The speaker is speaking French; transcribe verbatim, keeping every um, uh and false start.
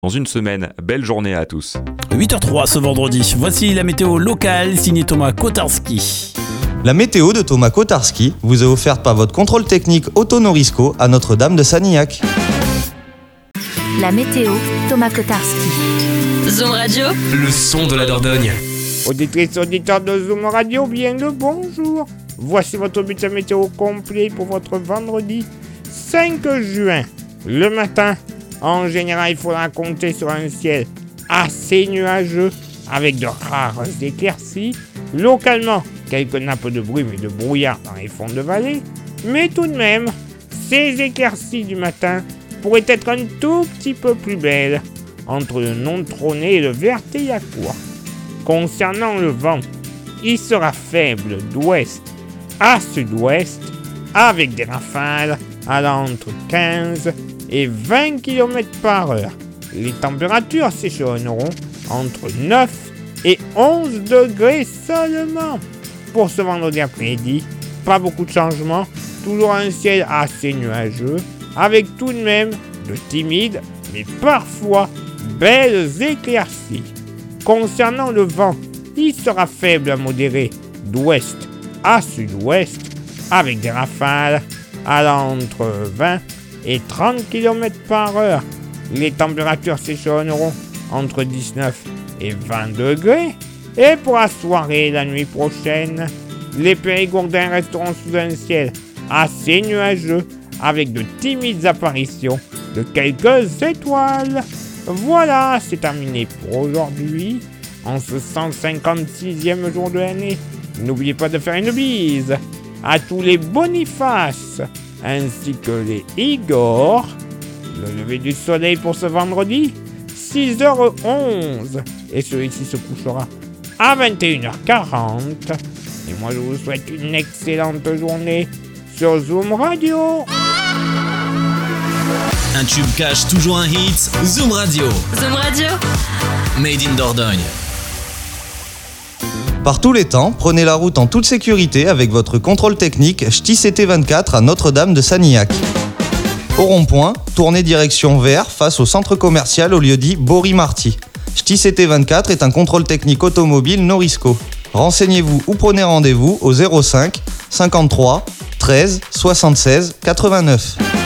dans une semaine. Belle journée à tous. huit heures trois ce vendredi. Voici la météo locale signée Thomas Kotarski. La météo de Thomas Kotarski vous est offerte par votre contrôle technique Auto Norisco à Notre-Dame de Sanilhac. La météo, Thomas Kotarski. Zoom Radio, le son de la Dordogne. Auditrices, auditeurs de Zoom Radio, bien le bonjour. Voici votre bulletin météo complet pour votre vendredi cinq juin. Le matin, en général, il faudra compter sur un ciel assez nuageux avec de rares éclaircies. Localement, quelques nappes de brume et de brouillard dans les fonds de vallée. Mais tout de même, ces éclaircies du matin pourraient être un tout petit peu plus belles entre le non-trôné et le Verteillacourt. Concernant le vent, il sera faible d'ouest à sud-ouest avec des rafales allant entre quinze et vingt kilomètres par heure. Les températures s'échelonneront entre neuf et onze degrés seulement. Pour ce vendredi après-midi, pas beaucoup de changements, toujours un ciel assez nuageux avec tout de même de timides mais parfois belles éclaircies. Concernant le vent, il sera faible à modéré d'ouest à sud-ouest avec des rafales allant entre vingt et trente kilomètres par heure. Les températures s'échelonneront entre dix-neuf et vingt degrés. Et pour la soirée et la nuit prochaine, les Périgourdins resteront sous un ciel assez nuageux avec de timides apparitions de quelques étoiles. Voilà, c'est terminé pour aujourd'hui, en ce cent cinquante-sixième jour de l'année. N'oubliez pas de faire une bise à tous les Boniface, ainsi que les Igor. Le lever du soleil pour ce vendredi, six heures onze, et celui-ci se couchera à vingt et une heures quarante. Et moi je vous souhaite une excellente journée sur Zoom Radio. Un tube cache toujours un hit, Zoom Radio. Zoom Radio, Made in Dordogne. Par tous les temps, prenez la route en toute sécurité avec votre contrôle technique Ch'ti C T vingt-quatre à Notre-Dame de Sanilhac. Au rond-point, tournez direction vers face au centre commercial au lieu-dit Bory-Marty. Ch'ti C T vingt-quatre est un contrôle technique automobile Norisco. Renseignez-vous ou prenez rendez-vous au zéro cinq cinquante-trois treize soixante-seize quatre-vingt-neuf.